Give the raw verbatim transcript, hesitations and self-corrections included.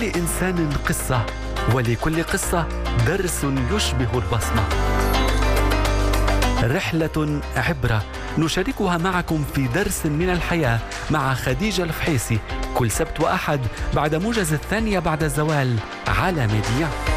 لكل إنسان قصة، ولكل قصة درس يشبه البصمة. رحلة عبرة نشاركها معكم في درس من الحياة مع خديجة الفحيصي كل سبت وأحد بعد موجز الثانية بعد الزوال على ميديا.